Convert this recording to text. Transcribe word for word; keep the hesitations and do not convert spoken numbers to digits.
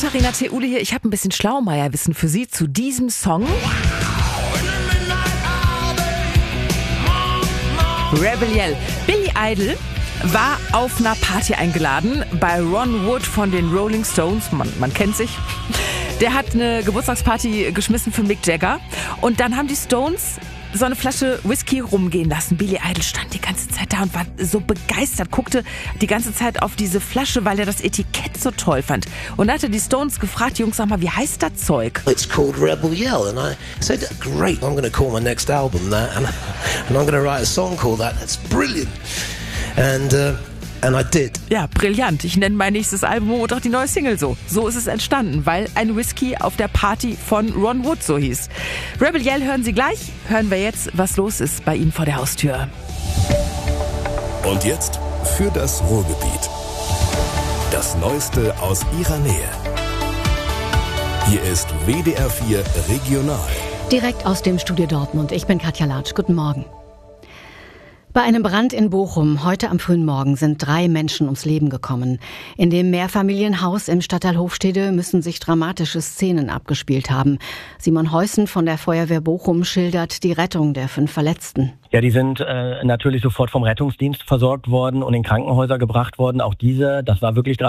Katharina Theule hier. Ich habe ein bisschen Schlaumeierwissen für Sie zu diesem Song. Rebel Yell. Billy Idol war auf einer Party eingeladen bei Ron Wood von den Rolling Stones. Man, man kennt sich. Der hat eine Geburtstagsparty geschmissen für Mick Jagger. Und dann haben die Stones so eine Flasche Whisky rumgehen lassen. Billy Idol stand die ganze Zeit da und war so begeistert, guckte die ganze Zeit auf diese Flasche, weil er das Etikett so toll fand. Und dann hat er die Stones gefragt, Jungs, sag mal, wie heißt das Zeug? It's called Rebel Yell, and I said, great, I'm going to call my next album that, and, and I'm going to write a song called that. That's brilliant. And uh, And I did. Ja, brillant. Ich nenne mein nächstes Album und auch die neue Single so. So ist es entstanden, weil ein Whisky auf der Party von Ron Wood so hieß. Rebel Yell hören Sie gleich. Hören wir jetzt, was los ist bei Ihnen vor der Haustür. Und jetzt für das Ruhrgebiet. Das Neueste aus Ihrer Nähe. Hier ist W D R vier Regional. Direkt aus dem Studio Dortmund. Ich bin Katja Latsch. Guten Morgen. Bei einem Brand in Bochum heute am frühen Morgen sind drei Menschen ums Leben gekommen. In dem Mehrfamilienhaus im Stadtteil Hofstede müssen sich dramatische Szenen abgespielt haben. Simon Heusen von der Feuerwehr Bochum schildert die Rettung der fünf Verletzten. Ja, die sind äh, natürlich sofort vom Rettungsdienst versorgt worden und in Krankenhäuser gebracht worden. Auch diese, das war wirklich dramatisch.